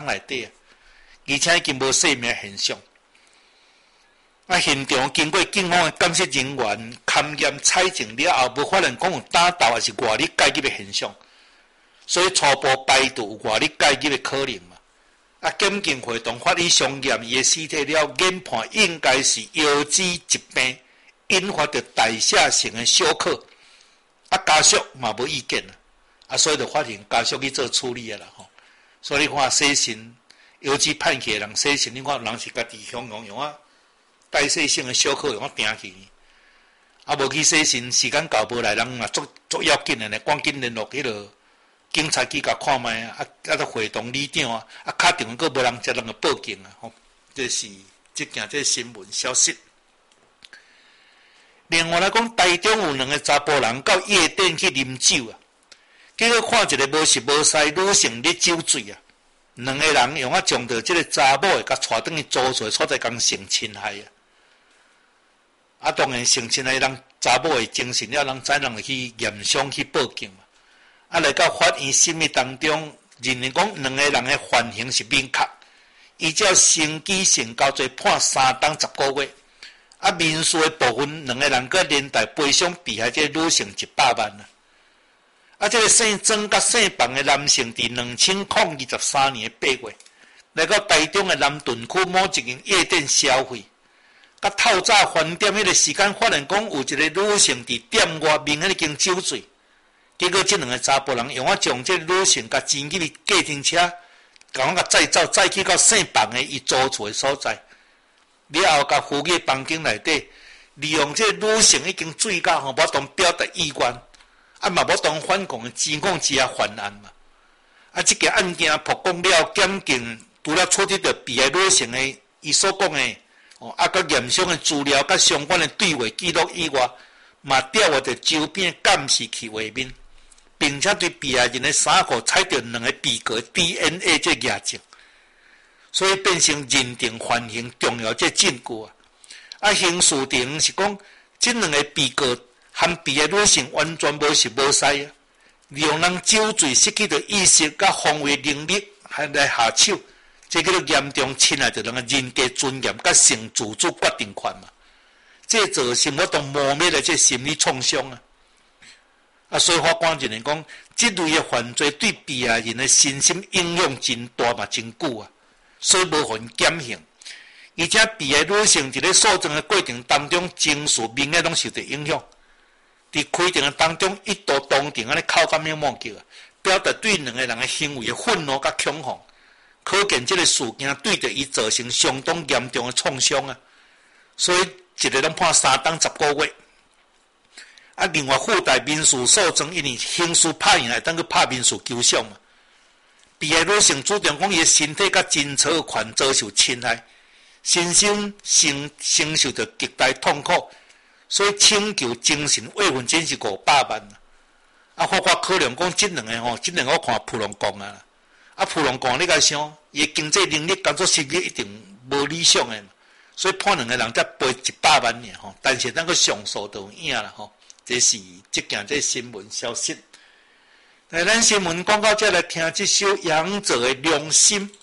内底啊，而且已经无生命现象。现场经过警方的监视人员勘验采证了后，无发现讲有打斗还是外力介入的现象，所以初步排除有外力介入的可能嘛。检警会同法医相验伊的尸体了，研判应该是腰肌疾病引发的代谢性的休克。家属嘛无意见啦，所以就发现家属去做处理啦吼。所以你看洗腎腰肌判起的人洗腎，你看人是家己向用代谢性的休克用定去，无去洗腎，时间到无来，人嘛足要紧的呢，赶紧联络迄个警察去甲看卖都会同里长敲电话阁无人接，人就报警啊！吼，这是这新闻消息。另外来讲，台中有2个查甫人到夜店去啉酒啊，结果看一个无识无识女性咧酒醉啊，2个人用将着这个查某的甲带转去租厝所在讲性侵害啊。当然性侵害人查某的精神了，人知人就去验伤去报警嘛。来到法院审理当中，认为讲2个人的犯行是明确，依照刑期性交罪判3档10个月。民事的部分，2个人佮连带赔偿被害者女性100万这个姓曾甲姓房的男性，伫2023年8月，来到台中的南屯区某一间夜店消费，透早饭店迄个时间，发现讲有一个女性伫店外面迄间酒醉，结果这2个查甫人用将这女性甲牵去计程车，甲载走，载去到姓房的伊租厝的所在。了后，甲附近房间内底，利用这女性已经醉到无当表达意愿，嘛无当反抗的指控之下犯案嘛。这个案件曝光了，检警除了处理到被害女性的伊所讲的甲验伤的资料，甲相关的对话记录以外，嘛调获到周边监视器画面，并且对被害人的衫裤采到2个被告 DNA 这验证。所以变成认定犯行重要这证据刑事庭是讲，这2个被告和被害女性完全无识无识利用人酒醉失去的意识甲防卫能力，还来下手，这叫做严重侵害着人的人格尊严甲性自主决定权嘛。这造成我当磨灭了这心理创伤所以法官认为讲，这类的犯罪对被害人的身心影响真大嘛，真久所以无互减刑，而且被害女性伫咧诉讼的过程当中，情绪明显拢受到影响。伫开庭的当中，一度当庭口干面冒叫表达对2个人的行为的愤怒甲恐慌，可见这个事件对着伊造成相当严重的创伤所以一个拢判3档10个月。另外附带民事诉讼，因为刑事拍赢来，当去拍民事求偿嘛。被害女性主张讲，伊的身体甲精神权遭受侵害，身心承受着极大痛苦，所以请求精神慰问金是500万法官考量讲，这2个我看普通讲普通讲你甲想，伊的经济能力、工作实力一定无理想的嘛，所以判2个人才赔100万但是咱个上诉就有影啦这是这件新闻消息。咱新闻广告再来听这首杨哲的《良心》。